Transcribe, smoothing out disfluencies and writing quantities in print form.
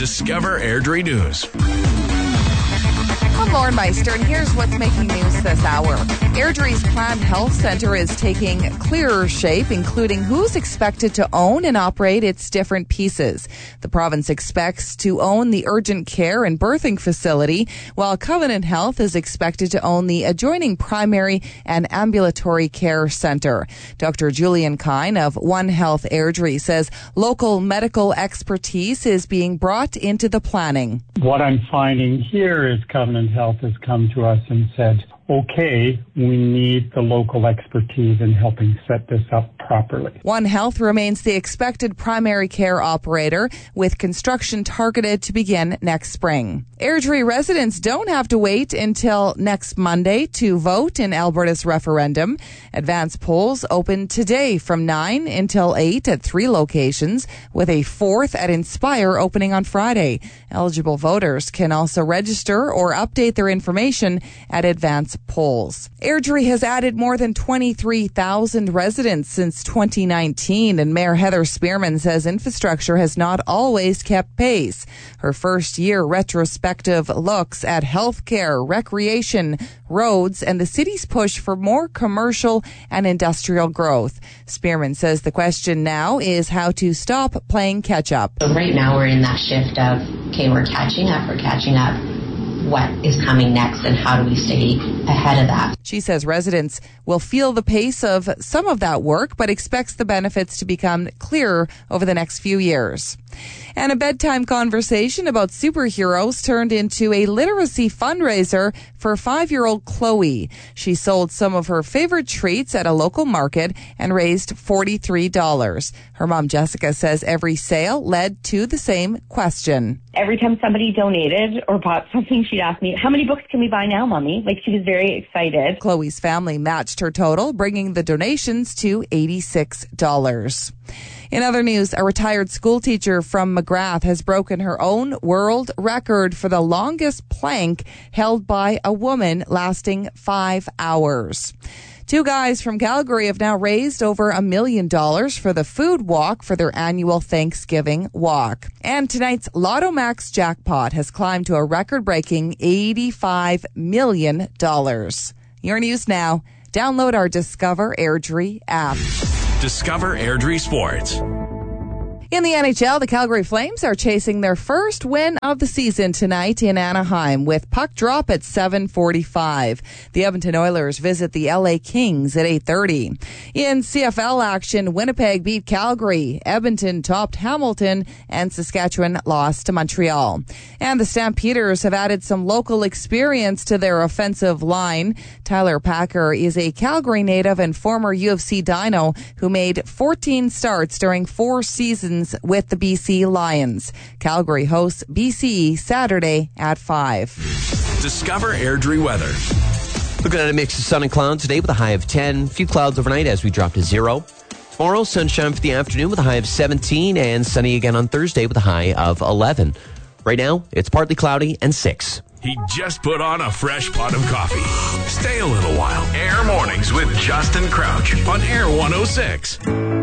Discover Airdrie News. I'm Lauren Meister, and here's what's making news this hour. Airdrie's planned health centre is taking clearer shape, including who's expected to own and operate its different pieces. The province expects to own the urgent care and birthing facility, while Covenant Health is expected to own the adjoining primary and ambulatory care centre. Dr. Julian Kine of One Health Airdrie says local medical expertise is being brought into the planning. What I'm finding here is Covenant Health has come to us and said, okay, we need the local expertise in helping set this up properly. One Health remains the expected primary care operator, with construction targeted to begin next spring. Airdrie residents don't have to wait until next Monday to vote in Alberta's referendum. Advance polls open today from 9 until 8 at 3 locations, with a 4th at Inspire opening on Friday. Eligible voters can also register or update their information at Advance polls. Airdrie has added more than 23,000 residents since 2019, and Mayor Heather Spearman says infrastructure has not always kept pace. Her first-year retrospective looks at healthcare, recreation, roads, and the city's push for more commercial and industrial growth. Spearman says the question now is how to stop playing catch-up. So right now we're in that shift of, okay, we're catching up. What is coming next, and how do we stay ahead of that? She says residents will feel the pace of some of that work, but expects the benefits to become clearer over the next few years. And a bedtime conversation about superheroes turned into a literacy fundraiser for 5-year-old Chloe. She sold some of her favorite treats at a local market and raised $43. Her mom, Jessica, says every sale led to the same question. Every time somebody donated or bought something, she'd ask me, how many books can we buy now, Mommy? Like, she was very excited. Chloe's family matched her total, bringing the donations to $86. In other news, a retired schoolteacher from McGrath has broken her own world record for the longest plank held by a woman, lasting 5 hours. 2 guys from Calgary have now raised over $1 million for the food walk for their annual Thanksgiving walk. And tonight's Lotto Max jackpot has climbed to a record-breaking $85 million. Your news now. Download our Discover Airdrie app. Discover Airdrie Sports. In the NHL, the Calgary Flames are chasing their first win of the season tonight in Anaheim with puck drop at 7:45. The Edmonton Oilers visit the LA Kings at 8:30. In CFL action, Winnipeg beat Calgary, Edmonton topped Hamilton, and Saskatchewan lost to Montreal. And the Stampeders have added some local experience to their offensive line. Tyler Packer is a Calgary native and former UFC Dino who made 14 starts during 4 seasons with the BC Lions. Calgary hosts BCE Saturday at 5. Discover Airdrie weather. Looking at a mix of sun and clouds today with a high of 10. A few clouds overnight as we drop to 0. Tomorrow, sunshine for the afternoon with a high of 17, and sunny again on Thursday with a high of 11. Right now, it's partly cloudy and 6. He just put on a fresh pot of coffee. Stay a little while. Air Mornings with Justin Crouch on Air 106.